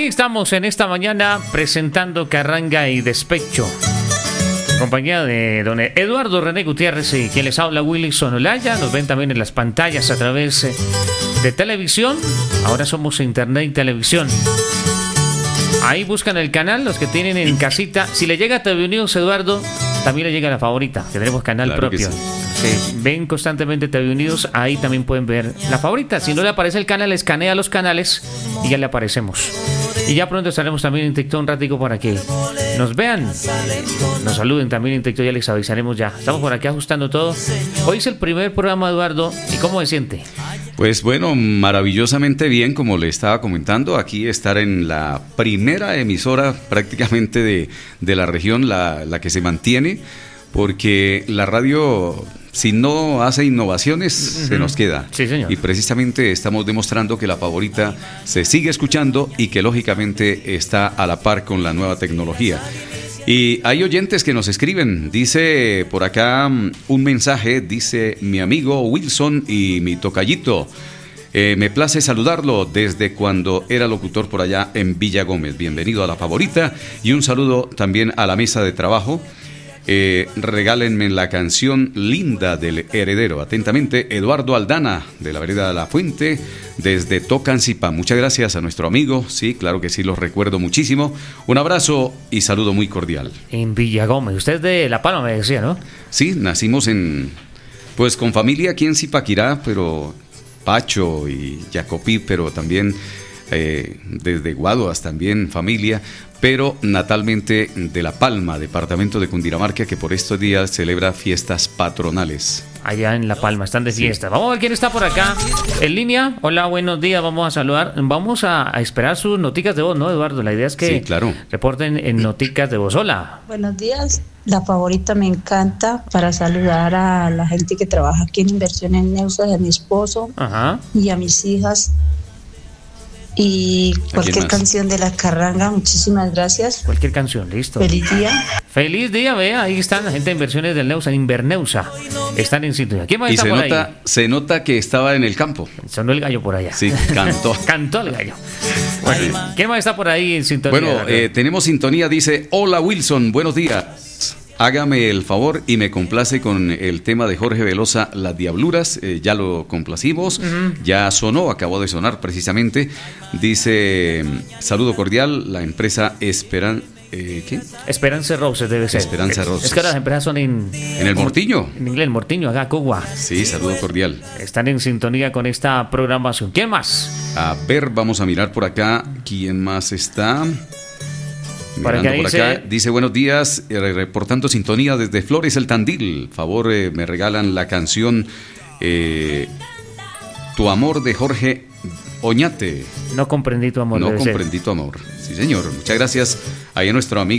Aquí estamos en esta mañana presentando Carranga y Despecho. Compañía de don Eduardo René Gutiérrez y quien les habla, Wilson Olaya. Nos ven también en las pantallas a través de televisión. Ahora somos internet y televisión. Ahí buscan el canal, los que tienen en casita. Si le llega a TV Unidos, Eduardo, también le llega a La Favorita, que tenemos canal claro propio. Si ven constantemente TV Unidos, ahí también pueden ver La Favorita. Si no le aparece el canal, escanea los canales y ya le aparecemos. Y ya pronto estaremos también en TikTok un ratico para que nos vean, nos saluden también en TikTok, ya les avisaremos ya. Estamos por aquí ajustando todo. Hoy es el primer programa, Eduardo, ¿y cómo se siente? Pues bueno, maravillosamente bien, como le estaba comentando, aquí estar en la primera emisora prácticamente de la región, la que se mantiene, porque la radio, si no hace innovaciones, se nos queda. Sí, señor. Y precisamente estamos demostrando que La Favorita se sigue escuchando y que lógicamente está a la par con la nueva tecnología. Y hay oyentes que nos escriben, dice por acá un mensaje, dice mi amigo Wilson y mi tocallito, me place saludarlo desde cuando era locutor por allá en Villa Gómez, bienvenido a La Favorita y un saludo también a la mesa de trabajo. Regálenme la canción Linda del Heredero. Atentamente, Eduardo Aldana, de la vereda de La Fuente, desde Tocancipá. Muchas gracias a nuestro amigo. Sí, claro que sí, los recuerdo muchísimo. Un abrazo y saludo muy cordial. En Villa Gómez. Usted es de La Palma, me decía, ¿no? Sí, nacimos pues con familia aquí en Zipaquirá, pero Pacho y Jacopí, pero también desde Guaduas también familia, pero natalmente de La Palma, departamento de Cundinamarca, que por estos días celebra fiestas patronales. Allá en La Palma, están de fiesta. Sí. Vamos a ver quién está por acá en línea. Hola, buenos días, vamos a saludar. Vamos a esperar sus noticas de voz, ¿no, Eduardo? La idea es que sí, claro, reporten en noticas de voz. Hola. Buenos días, La Favorita me encanta para saludar a la gente que trabaja aquí en Inversiones Neusa, a mi esposo. Ajá. Y a mis hijas. Y cualquier canción de La Carranga, muchísimas gracias. Cualquier canción, listo. Feliz día. Feliz día, vea, ahí están la gente de Inversiones del Neusa, Inverneusa. Están en sintonía. ¿Quién más está por ahí? Se nota que estaba en el campo. Sonó el gallo por allá. Sí, cantó. Cantó el gallo. Bueno, ¿quién más está por ahí en sintonía? Bueno, tenemos sintonía, dice, hola Wilson, buenos días. Hágame el favor y me complace con el tema de Jorge Velosa, Las Diabluras, ya lo complacimos, ya sonó, acabó de sonar precisamente, dice, saludo cordial, la empresa ¿qué? Esperanza Roses debe ser. Esperanza Roses. Es que las empresas son en el Mortiño. En inglés, el Mortiño, acá, Cugua. Sí, saludo cordial. Están en sintonía con esta programación. ¿Quién más? A ver, vamos a mirar por acá, ¿quién más está? Mirando por acá, dice buenos días, reportando sintonía desde Flores el Tandil. Favor, me regalan la canción Tu Amor de Jorge Oñate. No comprendí tu amor. No comprendí tu amor. Sí, señor. Muchas gracias. Ahí a nuestro amigo